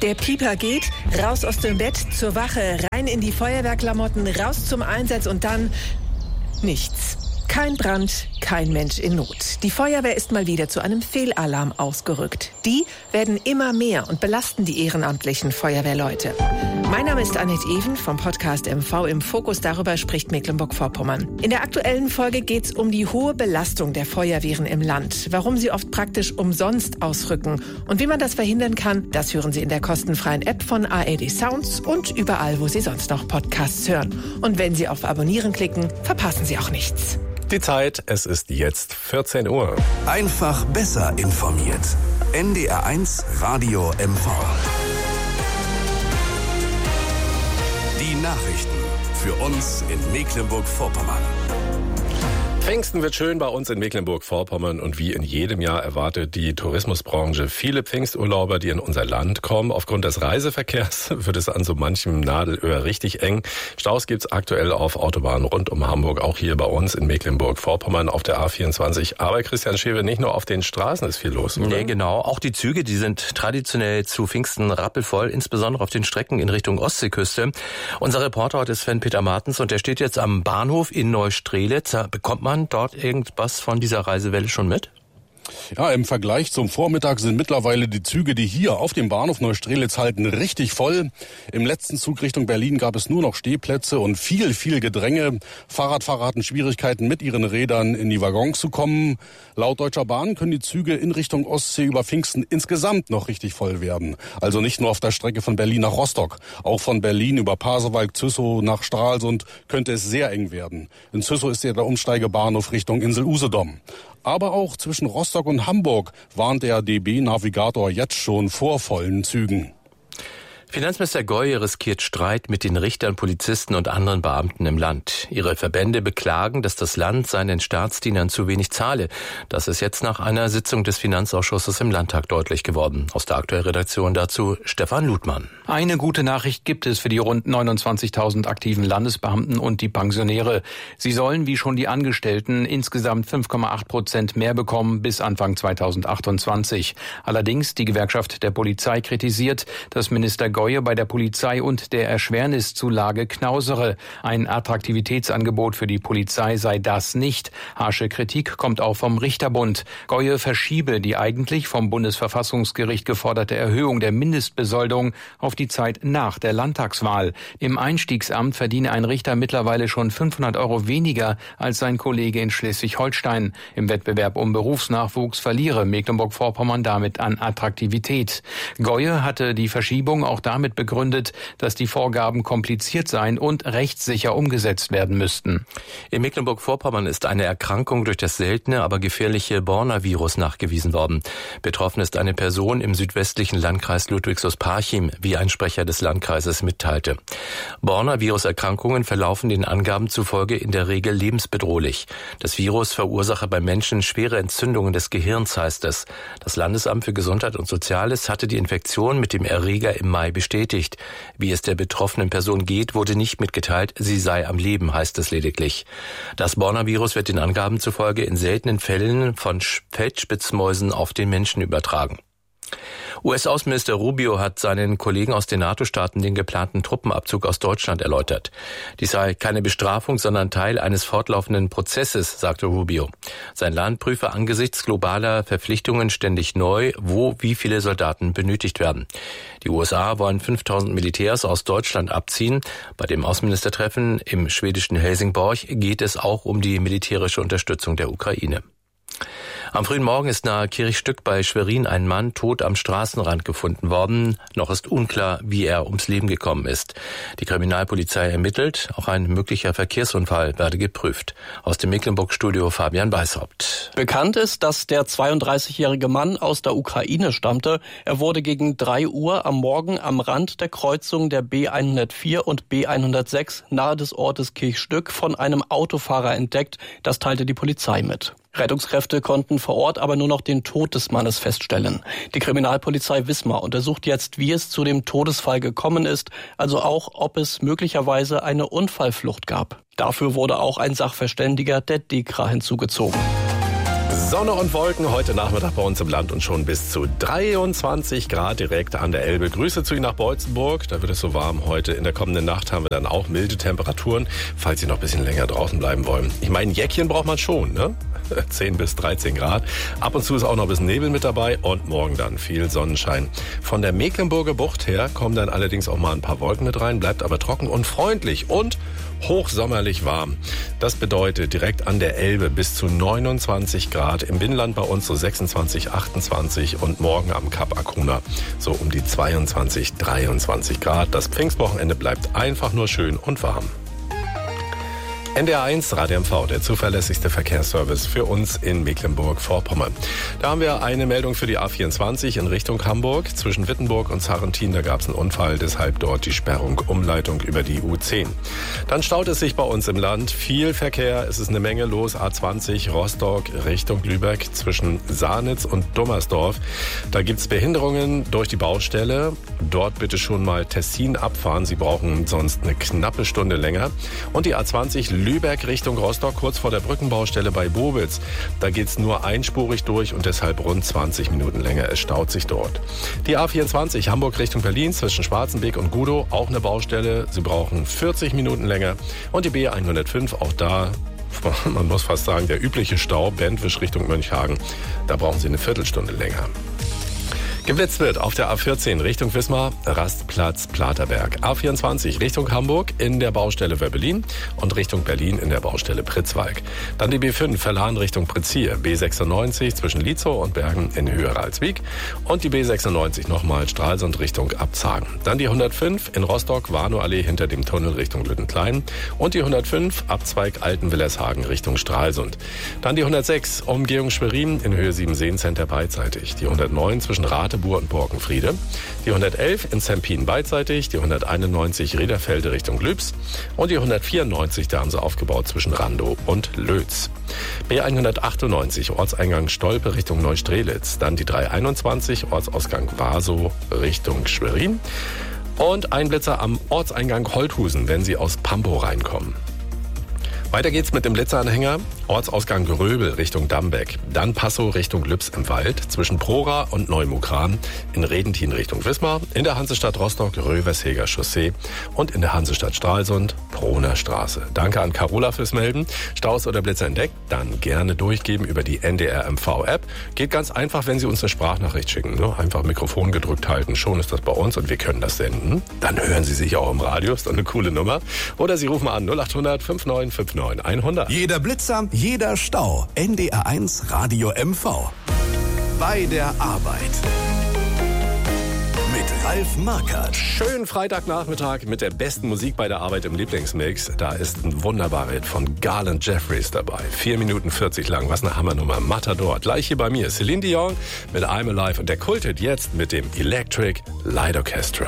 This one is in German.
Der Pieper geht, raus aus dem Bett, zur Wache, rein in die Feuerwehrklamotten, raus zum Einsatz und dann nichts. Kein Brand, kein Mensch in Not. Die Feuerwehr ist mal wieder zu einem Fehlalarm ausgerückt. Die werden immer mehr und belasten die ehrenamtlichen Feuerwehrleute. Mein Name ist Annette Even vom Podcast MV im Fokus. Darüber spricht Mecklenburg-Vorpommern. In der aktuellen Folge geht es um die hohe Belastung der Feuerwehren im Land. Warum sie oft praktisch umsonst ausrücken. Und wie man das verhindern kann, das hören Sie in der kostenfreien App von ARD Sounds und überall, wo Sie sonst noch Podcasts hören. Und wenn Sie auf Abonnieren klicken, verpassen Sie auch nichts. Die Zeit, es ist jetzt 14 Uhr. Einfach besser informiert. NDR1 Radio MV. Die Nachrichten für uns in Mecklenburg-Vorpommern. Pfingsten wird schön bei uns in Mecklenburg-Vorpommern und wie in jedem Jahr erwartet die Tourismusbranche viele Pfingsturlauber, die in unser Land kommen. Aufgrund des Reiseverkehrs wird es an so manchem Nadelöhr richtig eng. Staus gibt's aktuell auf Autobahnen rund um Hamburg, auch hier bei uns in Mecklenburg-Vorpommern auf der A24. Aber Christian Schewe, nicht nur auf den Straßen ist viel los, oder? Nee, genau. Auch die Züge, die sind traditionell zu Pfingsten rappelvoll, insbesondere auf den Strecken in Richtung Ostseeküste. Unser Reporter heute ist Sven-Peter Martens und der steht jetzt am Bahnhof in Neustrelitz. Da bekommt man dort irgendwas von dieser Reisewelle schon mit? Ja, im Vergleich zum Vormittag sind mittlerweile die Züge, die hier auf dem Bahnhof Neustrelitz halten, richtig voll. Im letzten Zug Richtung Berlin gab es nur noch Stehplätze und viel Gedränge. Fahrradfahrer hatten Schwierigkeiten, mit ihren Rädern in die Waggons zu kommen. Laut Deutscher Bahn können die Züge in Richtung Ostsee über Pfingsten insgesamt noch richtig voll werden. Also nicht nur auf der Strecke von Berlin nach Rostock. Auch von Berlin über Pasewalk, Züssow nach Stralsund könnte es sehr eng werden. In Züssow ist ja der Umsteigebahnhof Richtung Insel Usedom. Aber auch zwischen Rostock und Hamburg warnt der DB-Navigator jetzt schon vor vollen Zügen. Finanzminister Goye riskiert Streit mit den Richtern, Polizisten und anderen Beamten im Land. Ihre Verbände beklagen, dass das Land seinen Staatsdienern zu wenig zahle. Das ist jetzt nach einer Sitzung des Finanzausschusses im Landtag deutlich geworden. Aus der aktuellen Redaktion dazu Stefan Ludmann. Eine gute Nachricht gibt es für die rund 29.000 aktiven Landesbeamten und die Pensionäre. Sie sollen, wie schon die Angestellten, insgesamt 5,8% mehr bekommen bis Anfang 2028. Allerdings die Gewerkschaft der Polizei kritisiert, dass Minister Goye bei der Polizei und der Erschwerniszulage knausere. Ein Attraktivitätsangebot für die Polizei sei das nicht. Harsche Kritik kommt auch vom Richterbund. Goye verschiebe die eigentlich vom Bundesverfassungsgericht geforderte Erhöhung der Mindestbesoldung auf die Zeit nach der Landtagswahl. Im Einstiegsamt verdiene ein Richter mittlerweile schon 500 € weniger als sein Kollege in Schleswig-Holstein. Im Wettbewerb um Berufsnachwuchs verliere Mecklenburg-Vorpommern damit an Attraktivität. Goye hatte die Verschiebung auch damit begründet, dass die Vorgaben kompliziert seien und rechtssicher umgesetzt werden müssten. In Mecklenburg-Vorpommern ist eine Erkrankung durch das seltene, aber gefährliche Borna-Virus nachgewiesen worden. Betroffen ist eine Person im südwestlichen Landkreis Ludwigslust-Parchim, wie ein Sprecher des Landkreises mitteilte. Borna-Virus-Erkrankungen verlaufen den Angaben zufolge in der Regel lebensbedrohlich. Das Virus verursache bei Menschen schwere Entzündungen des Gehirns, heißt es. Das Landesamt für Gesundheit und Soziales hatte die Infektion mit dem Erreger im Mai bestätigt. Wie es der betroffenen Person geht, wurde nicht mitgeteilt. Sie sei am Leben, heißt es lediglich. Das Borna-Virus wird den Angaben zufolge in seltenen Fällen von Feldspitzmäusen auf den Menschen übertragen. US-Außenminister Rubio hat seinen Kollegen aus den NATO-Staaten den geplanten Truppenabzug aus Deutschland erläutert. Dies sei keine Bestrafung, sondern Teil eines fortlaufenden Prozesses, sagte Rubio. Sein Land prüfe angesichts globaler Verpflichtungen ständig neu, wo wie viele Soldaten benötigt werden. Die USA wollen 5.000 Militärs aus Deutschland abziehen. Bei dem Außenministertreffen im schwedischen Helsingborg geht es auch um die militärische Unterstützung der Ukraine. Am frühen Morgen ist nahe Kirchstück bei Schwerin ein Mann tot am Straßenrand gefunden worden. Noch ist unklar, wie er ums Leben gekommen ist. Die Kriminalpolizei ermittelt, auch ein möglicher Verkehrsunfall werde geprüft. Aus dem Mecklenburg-Studio Fabian Weishaupt. Bekannt ist, dass der 32-jährige Mann aus der Ukraine stammte. Er wurde gegen 3 Uhr am Morgen am Rand der Kreuzung der B104 und B106 nahe des Ortes Kirchstück von einem Autofahrer entdeckt. Das teilte die Polizei mit. Rettungskräfte konnten vor Ort aber nur noch den Tod des Mannes feststellen. Die Kriminalpolizei Wismar untersucht jetzt, wie es zu dem Todesfall gekommen ist, also auch, ob es möglicherweise eine Unfallflucht gab. Dafür wurde auch ein Sachverständiger der DEKRA hinzugezogen. Sonne und Wolken heute Nachmittag bei uns im Land und schon bis zu 23 Grad direkt an der Elbe. Grüße zu Ihnen nach Beutzenburg. Da wird es so warm heute. In der kommenden Nacht haben wir dann auch milde Temperaturen, falls Sie noch ein bisschen länger draußen bleiben wollen. Ich meine, Jäckchen braucht man schon, ne? 10 bis 13 Grad. Ab und zu ist auch noch ein bisschen Nebel mit dabei und morgen dann viel Sonnenschein. Von der Mecklenburger Bucht her kommen dann allerdings auch mal ein paar Wolken mit rein, bleibt aber trocken und freundlich und hochsommerlich warm. Das bedeutet direkt an der Elbe bis zu 29 Grad, im Binnenland bei uns so 26, 28 und morgen am Kap Arkona so um die 22, 23 Grad. Das Pfingstwochenende bleibt einfach nur schön und warm. NDR 1 Radio MV, der zuverlässigste Verkehrsservice für uns in Mecklenburg-Vorpommern. Da haben wir eine Meldung für die A24 in Richtung Hamburg. Zwischen Wittenburg und Sarrentin, da gab es einen Unfall, deshalb dort die Sperrung, Umleitung über die U10. Dann staut es sich bei uns im Land. Viel Verkehr, es ist eine Menge los. A20 Rostock Richtung Lübeck zwischen Sahnitz und Dummersdorf. Da gibt es Behinderungen durch die Baustelle. Dort bitte schon mal Tessin abfahren. Sie brauchen sonst eine knappe Stunde länger. Und die A20 Lübeck Richtung Rostock, kurz vor der Brückenbaustelle bei Bobitz. Da geht's nur einspurig durch und deshalb rund 20 Minuten länger. Es staut sich dort. Die A24 Hamburg Richtung Berlin zwischen Schwarzenbeek und Gudow, auch eine Baustelle. Sie brauchen 40 Minuten länger. Und die B105, auch da, man muss fast sagen, der übliche Stau, Bentwisch Richtung Mönchhagen. Da brauchen Sie eine Viertelstunde länger. Geblitzt wird auf der A14 Richtung Wismar, Rastplatz Platerberg. A24 Richtung Hamburg in der Baustelle Wöbbelin und Richtung Berlin in der Baustelle Pritzwalk. Dann die B5 Verlan Richtung Pritzir, B96 zwischen Lietzow und Bergen in Höhe Ralswiek und die B96 nochmal Stralsund Richtung Abzagen. Dann die 105 in Rostock, Warnow-Allee hinter dem Tunnel Richtung Lüttenklein und die 105 Abzweig Altenwillershagen Richtung Stralsund. Dann die 106 Umgehung Schwerin in Höhe 7 Seencenter beidseitig. Die 109 zwischen Rateburg und Borkenfriede. Die 111 in Zempin beidseitig, die 191 Rederfelde Richtung Lübs und die 194, da haben sie aufgebaut zwischen Randow und Lötz. B198 Ortseingang Stolpe Richtung Neustrelitz, dann die 321 Ortsausgang Wasow Richtung Schwerin und ein Blitzer am Ortseingang Holthusen, wenn Sie aus Pampo reinkommen. Weiter geht's mit dem Blitzeranhänger. Ortsausgang Gröbel Richtung Dambeck. Dann Passow Richtung Lübs im Wald. Zwischen Prora und Neumukran. In Redentin Richtung Wismar. In der Hansestadt Rostock Röversheger Chaussee. Und in der Hansestadt Stralsund Proner Straße. Danke an Carola fürs Melden. Staus oder Blitzer entdeckt? Dann gerne durchgeben über die NDR MV App. Geht ganz einfach, wenn Sie uns eine Sprachnachricht schicken. Einfach Mikrofon gedrückt halten. Schon ist das bei uns und wir können das senden. Dann hören Sie sich auch im Radio. Ist doch eine coole Nummer. Oder Sie rufen an 0800 5959 100. Jeder Blitzer, jeder Stau. NDR 1 Radio MV. Bei der Arbeit. Mit Ralf Markert. Schönen Freitagnachmittag mit der besten Musik bei der Arbeit im Lieblingsmix. Da ist ein wunderbarer Hit von Garland Jeffries dabei. 4 Minuten 40 lang, was eine Hammernummer. Matador. Gleich hier bei mir Celine Dion mit I'm Alive und der Kulthit jetzt mit dem Electric Light Orchestra.